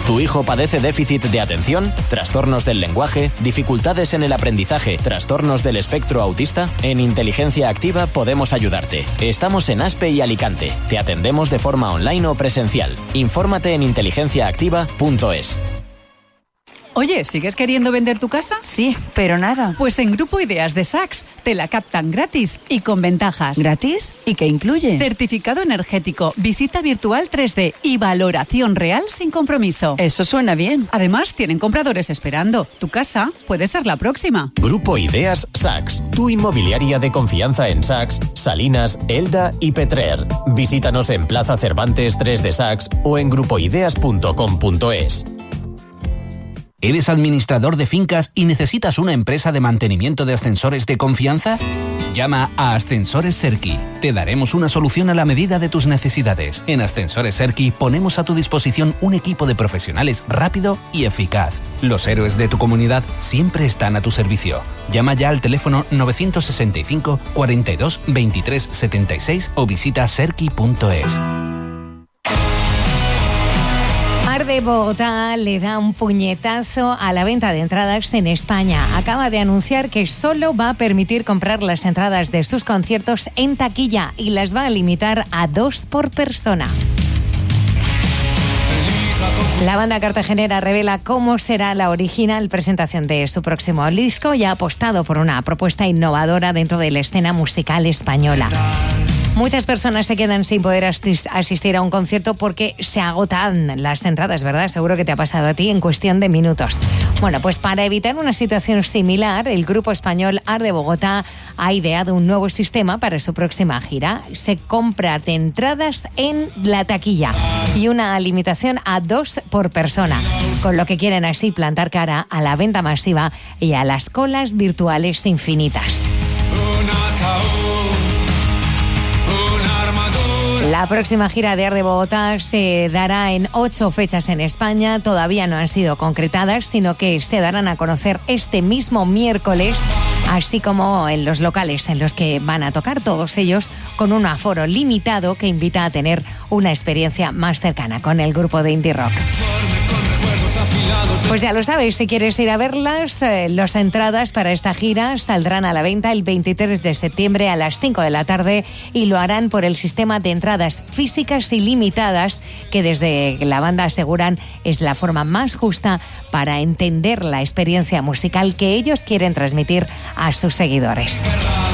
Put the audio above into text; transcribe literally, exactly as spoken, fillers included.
¿Tu hijo padece déficit de atención? ¿Trastornos del lenguaje? ¿Dificultades en el aprendizaje? ¿Trastornos del espectro autista? En Inteligencia Activa podemos ayudarte. Estamos en Aspe y Alicante. Te atendemos de forma online o presencial. Infórmate en inteligencia activa punto es. Oye, ¿sigues queriendo vender tu casa? Sí, pero nada. Pues en Grupo Ideas de Sachs te la captan gratis y con ventajas. ¿Gratis? ¿Y qué incluye? Certificado energético, visita virtual tres D y valoración real sin compromiso. Eso suena bien. Además, tienen compradores esperando. Tu casa puede ser la próxima. Grupo Ideas Sachs, tu inmobiliaria de confianza en Sachs, Salinas, Elda y Petrer. Visítanos en Plaza Cervantes tres de Sachs o en grupo ideas punto com punto es. ¿Eres administrador de fincas y necesitas una empresa de mantenimiento de ascensores de confianza? Llama a Ascensores Serki. Te daremos una solución a la medida de tus necesidades. En Ascensores Serki ponemos a tu disposición un equipo de profesionales rápido y eficaz. Los héroes de tu comunidad siempre están a tu servicio. Llama ya al teléfono novecientos sesenta y cinco, cuarenta y dos, veintitrés setenta y seis o visita serki punto es. Mar de Bogotá le da un puñetazo a la venta de entradas en España. Acaba de anunciar que solo va a permitir comprar las entradas de sus conciertos en taquilla y las va a limitar a dos por persona. La banda cartagenera revela cómo será la original presentación de su próximo disco y ha apostado por una propuesta innovadora dentro de la escena musical española. Muchas personas se quedan sin poder asistir a un concierto porque se agotan las entradas, ¿verdad? Seguro que te ha pasado a ti en cuestión de minutos. Bueno, pues para evitar una situación similar, el grupo español Art de Bogotá ha ideado un nuevo sistema para su próxima gira. Se compra de entradas en la taquilla y una limitación a dos por persona, con lo que quieren así plantar cara a la venta masiva y a las colas virtuales infinitas. La próxima gira de Art de Bogotá se dará en ocho fechas en España. Todavía no han sido concretadas, sino que se darán a conocer este mismo miércoles, así como en los locales en los que van a tocar, todos ellos con un aforo limitado que invita a tener una experiencia más cercana con el grupo de indie rock. Pues ya lo sabes, si quieres ir a verlas, eh, las entradas para esta gira saldrán a la venta el veintitrés de septiembre a las cinco de la tarde y lo harán por el sistema de entradas físicas ilimitadas que desde la banda aseguran es la forma más justa para entender la experiencia musical que ellos quieren transmitir a sus seguidores.